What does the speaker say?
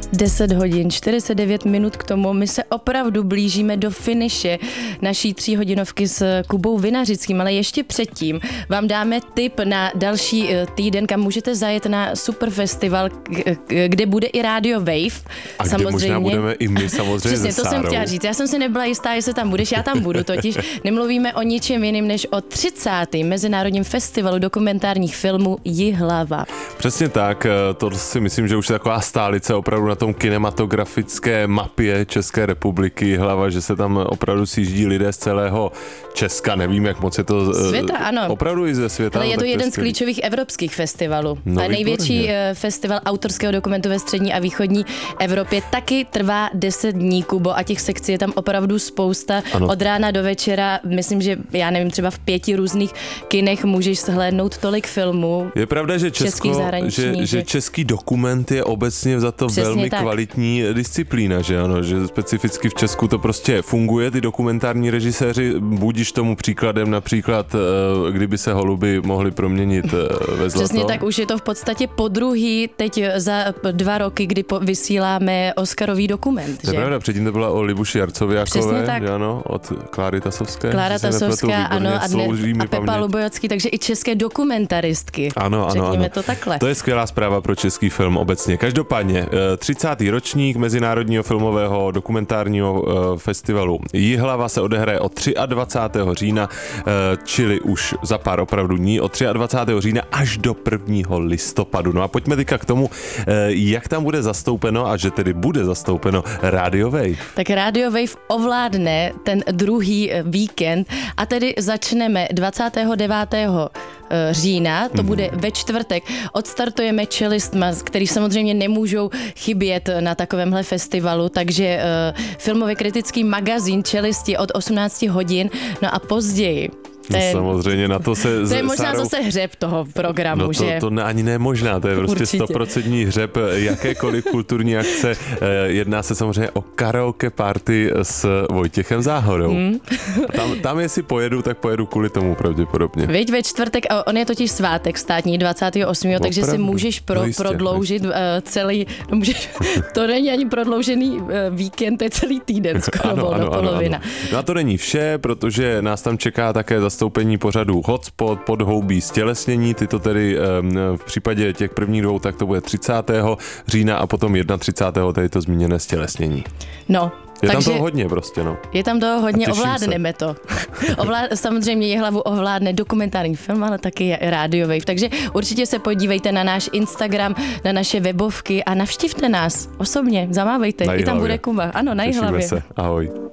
10 hodin, 49 minut k tomu. My se opravdu blížíme do finiše naší 3hodinovky s Kubou Vinařickým, ale ještě předtím vám dáme tip na další týden, kam můžete zajet na super festival, kde bude i Radio Wave. A kde možná budeme i my samozřejmě. Přesně, to jsem chtěla říct. Já jsem si nebyla jistá, jestli tam budeš, já tam budu totiž. Nemluvíme o ničem jiným, než o 30. Mezinárodním festivalu dokumentárních filmů Jihlava. Přesně tak, to si myslím, že už je taková stálice opravdu na tom kinematografické mapě České republiky Jihlava, že se tam opravdu sjíždí lidé z celého Česka, nevím, jak moc je to světa, ano. Opravdu i ze světa. Ale je to jeden z klíčových evropských festivalů. No, a největší festival autorského dokumentu ve střední a východní Evropě taky trvá 10 dní, Kubo, a těch sekcí je tam opravdu spousta. Ano. Od rána do večera, myslím, že já nevím, třeba v 5 různých kinech můžeš shlédnout tolik filmů. Je pravda, že že český dokument je obecně za to velmi kvalitní disciplína, že ano, že specificky v Česku to prostě funguje, ty dokumentární režiséři, budíš tomu příkladem například, kdyby se holuby mohli proměnit ve zlato. Přesně tak, už je to v podstatě podruhý teď za 2 roky, kdy vysíláme Oscarový dokument. To je pravda, předtím to byla o Libuši Jarcověkové, ano, od Kláry Tasovské. Klára Tasovská, ano, a Pepa Lubojocký, takže i české dokumentaristky. Ano, to takhle. To je skvělá zpráva pro český film obecně. Každopádně 30. ročník Mezinárodního filmového dokumentárního festivalu Jihlava se odehraje od 23. října, čili už za pár opravdu dní, od 23. října až do 1. listopadu. No a pojďme teďka k tomu, jak tam bude zastoupeno a že tedy bude zastoupeno Radio Wave. Tak Radio Wave ovládne ten druhý víkend a tedy začneme 29. října, to bude ve čtvrtek. Odstartujeme čelistma, který samozřejmě nemůžou chybět na takovémhle festivalu, takže filmově kritický magazín Čelisti od 18 hodin, no a později. No samozřejmě na to se... To je možná zase hřeb toho programu, no to, že? To ani nemožná, to je prostě 100% hřeb jakékoliv kulturní akce. Jedná se samozřejmě o karaoke party s Vojtěchem Záhorou. Tam jestli pojedu, tak pojedu kvůli tomu pravděpodobně. Veď ve čtvrtek, on je totiž svátek státní 28. Opravdu? Takže si můžeš prodloužit celý, no můžeš, to není ani prodloužený víkend, to je celý týden skoro, polovina. Ano. No a to není vše, protože nás tam čeká také zastoupení pořadu Hotspot, Podhoubí, Stělesnění, tyto tedy v případě těch prvních 2, tak to bude 30. října a potom 31. tedy to zmíněné Stělesnění. No. Je tam toho hodně prostě, no. Je tam toho hodně, ovládneme to. Samozřejmě Jihlavu ovládne dokumentární film, ale taky Radio Wave. Takže určitě se podívejte na náš Instagram, na naše webovky a navštivte nás osobně, zamávejte. I tam bude Kuba. Ano, na Jihlavě. Těšíme se. Ahoj.